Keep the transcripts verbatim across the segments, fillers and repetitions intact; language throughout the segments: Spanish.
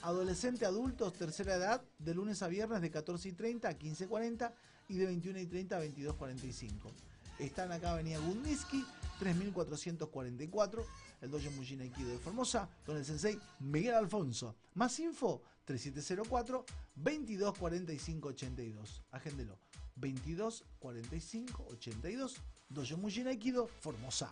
Adolescente, adultos, tercera edad, de lunes a viernes de catorce y treinta a quince y cuarenta y de veintiuno y treinta a veintidós y cuarenta y cinco. Están acá Avenida Gundisky, tres mil cuatrocientos cuarenta y cuatro, el Dojo Mushin Aikido de Formosa, con el sensei Miguel Alfonso. Más info, tres siete cero cuatro, veintidós cuarenta y cinco ochenta y dos. Agéndelo, veintidós cuarenta y cinco ochenta y dos, Dojo Mushin Aikido, Formosa.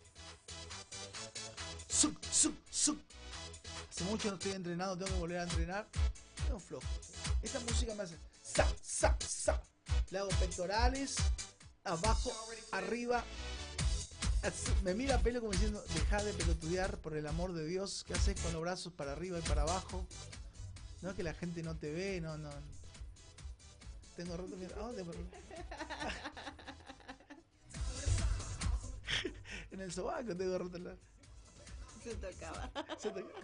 Suk, suk, suk. Hace mucho no estoy entrenado, tengo que volver a entrenar. Tengo flojo. Esta música me hace sa, sa, sa. Le hago pectorales, abajo, arriba. Me mira Pelo como diciendo, deja de pelotudear, por el amor de Dios. ¿Qué haces con los brazos para arriba y para abajo? No es que la gente no te ve, no, no. Tengo roto mi... Oh, tengo roto. En el sobaco tengo roto la... Se tocaba. Se tocaba.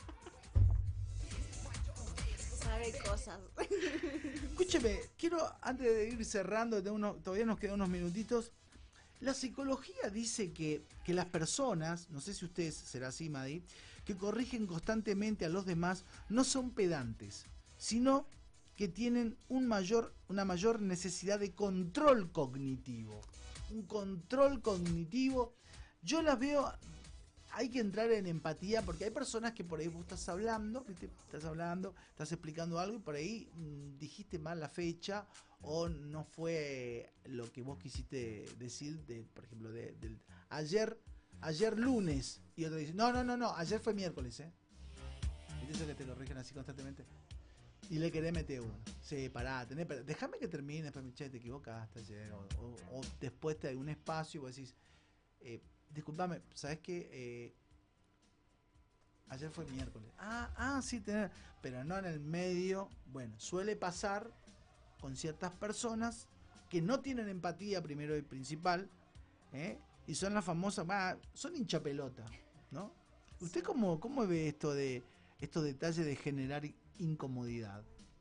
Sabe cosas. Escúcheme, quiero, antes de ir cerrando, de uno, todavía nos quedan unos minutitos. La psicología dice que, que las personas, no sé si usted será así, Madi, que corrigen constantemente a los demás, no son pedantes, sino que tienen un mayor, una mayor necesidad de control cognitivo. Un control cognitivo. Yo las veo... Hay que entrar en empatía, porque hay personas que por ahí vos estás hablando, ¿viste? Estás hablando, estás explicando algo y por ahí mmm, dijiste mal la fecha o no fue lo que vos quisiste decir, de, por ejemplo, de, de ayer, ayer lunes, y otro dice, no, no, no, no, ayer fue miércoles, ¿eh? ¿Viste eso que te corrigen así constantemente? Y le querés meter uno. Sí, pará, tenés, pará, déjame que termine, después, che, te equivocaste ayer, o, o, o después te hay un espacio y vos decís, eh, disculpame, ¿sabes qué? Eh, ayer fue miércoles. Ah, ah, sí, tener, pero no en el medio. Bueno, suele pasar con ciertas personas que no tienen empatía, primero y principal, ¿eh? Y son las famosas, bah, son hinchapelota, ¿no? ¿Usted cómo, cómo ve esto de estos detalles de generar incomodidad?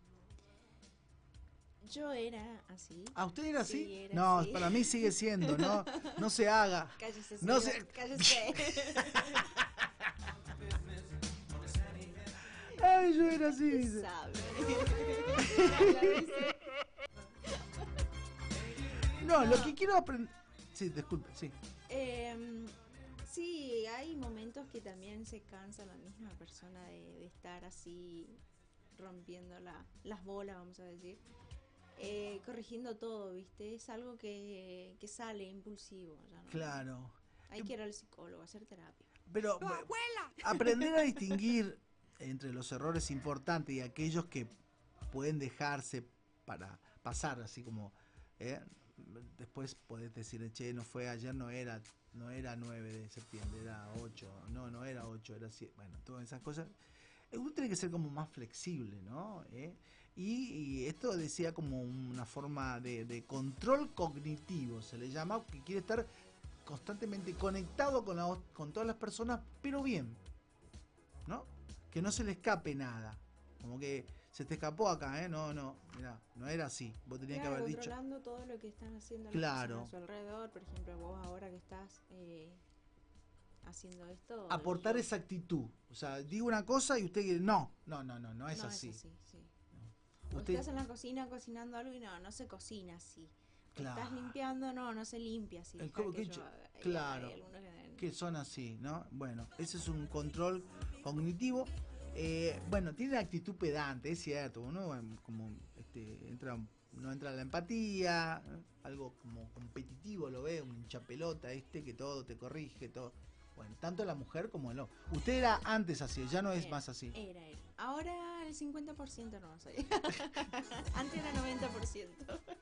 Yo era así. ¿Ah, usted era así? Sí, era no, así. Para mí sigue siendo, no, no se haga. Cállese, no señor, se... cállese. Ay, yo era así, dice. Sabe. No, lo que quiero aprender... Sí, disculpe, sí. Eh, sí, hay momentos que también se cansa la misma persona de, de estar así rompiendo la, las bolas, vamos a decir. Eh, corrigiendo todo, ¿viste? Es algo que, que sale impulsivo. Ya no, Claro. hay que ir al psicólogo, hacer terapia. Pero ¡No, abuela! aprender a distinguir entre los errores importantes y aquellos que pueden dejarse para pasar, así como ¿eh? Después podés decir, che, no fue ayer, no era no era nueve de septiembre, era ocho, no, no era ocho, era siete, bueno, todas esas cosas. Uno tiene que ser como más flexible, ¿no? ¿Eh? Y, y esto decía como una forma de, de control cognitivo, se le llama, que quiere estar constantemente conectado con, la, con todas las personas, pero bien, ¿no? Que no se le escape nada. Como que se te escapó acá, ¿eh? No, no, mirá, no era así. Vos tenías claro, que haber dicho. controlando todo lo que están haciendo Claro. las personas a su alrededor. Por ejemplo, vos ahora que estás eh, haciendo esto. Aportar yo... esa actitud. O sea, digo una cosa y usted quiere. No, no, no, no, no es no así. Es así, sí. No. Usted... Estás en la cocina cocinando algo y no, no se cocina así. Claro. Estás limpiando, no, no se limpia así. El que que yo, yo, claro, que... que son así, ¿no? Bueno, ese es un control cognitivo. Eh, bueno, tiene actitud pedante, es cierto. Uno como este, entra, no entra en la empatía, ¿eh? Algo como competitivo lo ve, un hinchapelota este que todo te corrige, todo. Bueno, tanto la mujer como el hombre. Usted era antes así, ya no es era, más así. Era, era. Ahora el cincuenta por ciento no soy. Antes era noventa por ciento.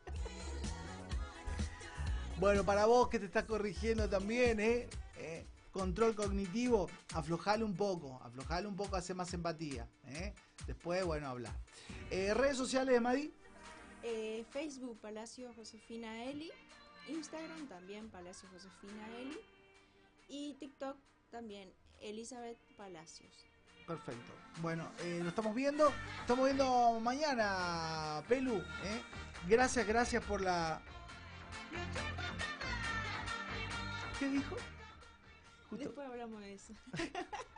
Bueno, para vos que te estás corrigiendo también, ¿eh? ¿Eh? Control cognitivo, aflojale un poco, aflojale un poco, hace más empatía, ¿eh? Después, bueno, hablar. Eh, redes sociales de Madi. Eh, Facebook, Palacio Josefina Eli. Instagram también, Palacio Josefina Eli. Y TikTok también, Elizabeth Palacios. Perfecto. Bueno, eh, lo estamos viendo. Estamos viendo mañana, Pelu, ¿eh? Gracias, gracias por la... ¿Qué dijo? Justo. Después hablamos de eso.